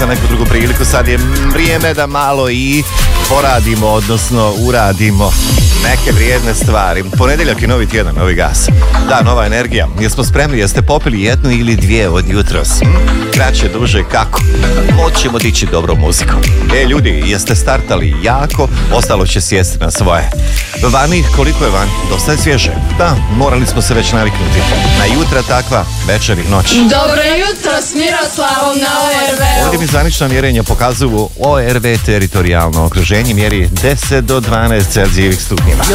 za neku drugu priliku. Sad je vrijeme da malo i poradimo, odnosno uradimo neke vrijedne stvari. Ponedjeljak je novi tjedan, novi gas. Da, nova energija. Jesmo spremni? Jeste popili jednu ili dvije od jutros? Kraće, duže, kako? Hoćemo dići dobru muziku. Ljudi, jeste startali jako, ostalo će sjesti na svoje. Vani, koliko je vani? Dosta je svježe. Da, morali smo se već naviknuti. Na jutra takva, večer i noć. Dobro jutro s Miroslavom na ORV-u. Ovdje mi zvanična mjerenja pokazuju ORV teritorijalno okruženje mjeri 10 do 12 Celzijevih stupnjeva.